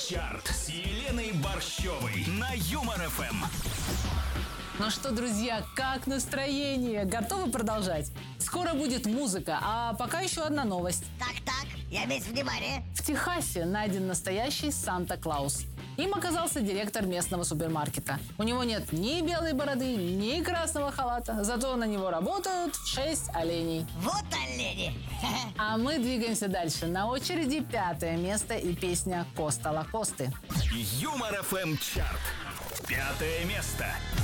Чарт с Еленой Борщевой на Юмор ФМ. Ну что, друзья, как настроение? Готовы продолжать? Скоро будет музыка, а пока еще одна новость. Так, я весь внимание. В Техасе найден настоящий Санта-Клаус. Им оказался директор местного супермаркета. У него нет ни белой бороды, ни красного халата, зато на него работают 6 оленей. Вот олени. А мы двигаемся дальше. На очереди 5-е место и песня Коста Лакосты. Юмор ФМ Чарт. 5-е место.